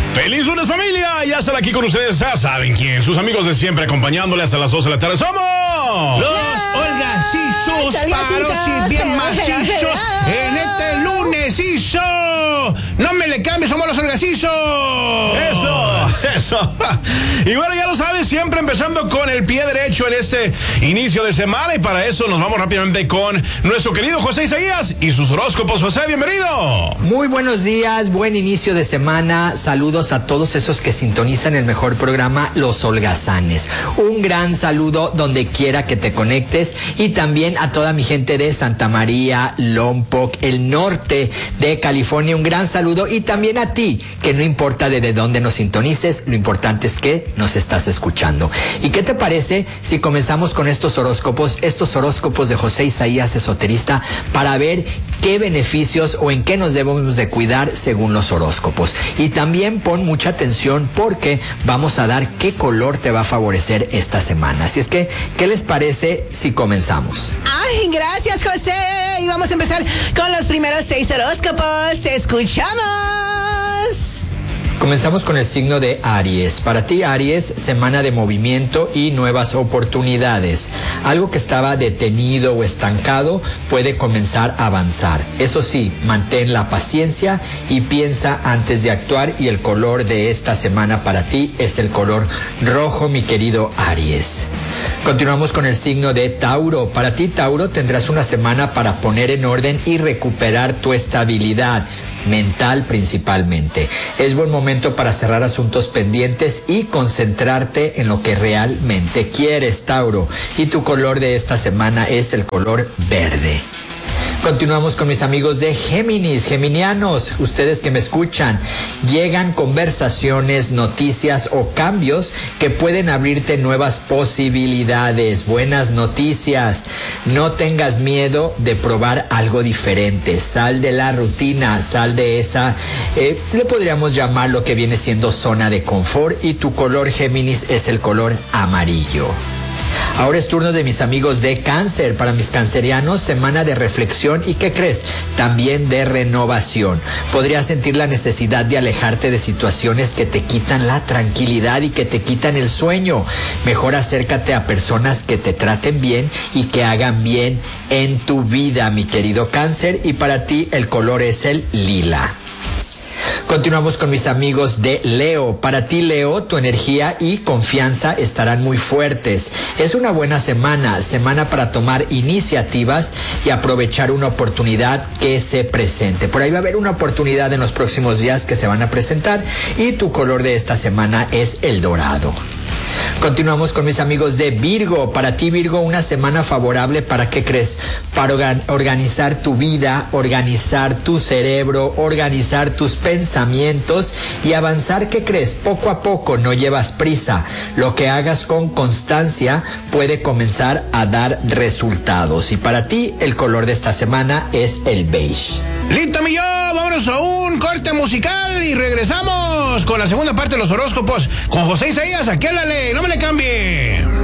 ¡Feliz lunes, familia! Ya están aquí con ustedes, ya saben quién. Sus amigos de siempre, acompañándole hasta las 12 de la tarde. ¡Somos! Los holgazizos, parosis bien macizos. En este lunes no me le cambies, somos los holgazizos. Eso. Y bueno, ya lo sabes, siempre empezando con el pie derecho en este inicio de semana. Y para eso nos vamos rápidamente con nuestro querido José Isaías y sus horóscopos. José, bienvenido. Muy buenos días, buen inicio de semana. Saludos a todos esos que sintonizan el mejor programa, Los Holgazanes. Un gran saludo donde quiera que te conectes, y también a toda mi gente de Santa María, Lompoc, el norte de California. Un gran saludo, y también a ti, que no importa desde dónde nos sintonices, lo importante es que nos estás escuchando. ¿Y qué te parece si comenzamos con estos horóscopos de José Isaías, esoterista, para ver qué beneficios o en qué nos debemos de cuidar según los horóscopos? Y también pon mucha atención porque vamos a dar qué color te va a favorecer esta semana. Así es que, ¿qué les parece si comenzamos? Ay, gracias, José. Y vamos a empezar con los primeros 6 horóscopos. ¡Te escuchamos! Comenzamos con el signo de Aries. Para ti, Aries, semana de movimiento y nuevas oportunidades. Algo que estaba detenido o estancado puede comenzar a avanzar. Eso sí, mantén la paciencia y piensa antes de actuar, y el color de esta semana para ti es el color rojo, mi querido Aries. Continuamos con el signo de Tauro. Para ti, Tauro, tendrás una semana para poner en orden y recuperar tu estabilidad mental principalmente. Es buen momento para cerrar asuntos pendientes y concentrarte en lo que realmente quieres, Tauro. Y tu color de esta semana es el color verde. Continuamos con mis amigos de Géminis. Geminianos, ustedes que me escuchan, llegan conversaciones, noticias o cambios que pueden abrirte nuevas posibilidades. Buenas noticias. No tengas miedo de probar algo diferente. Sal de la rutina, sal de esa, le podríamos llamar lo que viene siendo zona de confort, y tu color, Géminis, es el color amarillo. Ahora es turno de mis amigos de Cáncer. Para mis cancerianos, semana de reflexión y, ¿qué crees?, también de renovación. Podrías sentir la necesidad de alejarte de situaciones que te quitan la tranquilidad y que te quitan el sueño. Mejor acércate a personas que te traten bien y que hagan bien en tu vida, mi querido Cáncer. Y para ti el color es el lila. Continuamos con mis amigos de Leo. Para ti, Leo, tu energía y confianza estarán muy fuertes. Es una buena semana para tomar iniciativas y aprovechar una oportunidad que se presente. Por ahí va a haber una oportunidad en los próximos días que se van a presentar, y tu color de esta semana es el dorado. Continuamos con mis amigos de Virgo. Para ti, Virgo, una semana favorable para, ¿qué crees?, para organizar tu vida, organizar tu cerebro, organizar tus pensamientos y avanzar, ¿qué crees?, poco a poco. No llevas prisa. Lo que hagas con constancia puede comenzar a dar resultados. Y para ti el color de esta semana es el beige. Listo, mi yo, vámonos a un corte musical y regresamos con la segunda parte de los horóscopos con José Isaías. Aquí, no me le cambie.